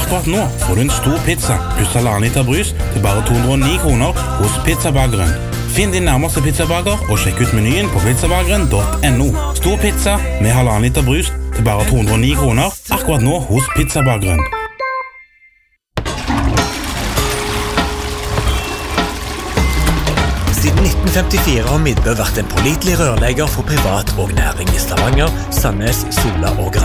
Akkurat nå får du en stor pizza pluss 1,5 liter brus til bare 209 kroner hos Pizzabageren. Finn din nærmeste pizzabager og sjekk ut menyen på pizzabageren.no. Stor pizza med 1,5 liter brus til bare 209 kroner akkurat nå hos Pizzabageren. Siden 1954 har Midtbø vært en pålitelig rørlegger for privat og næring i Stavanger, Sandnes, Sola og Gran.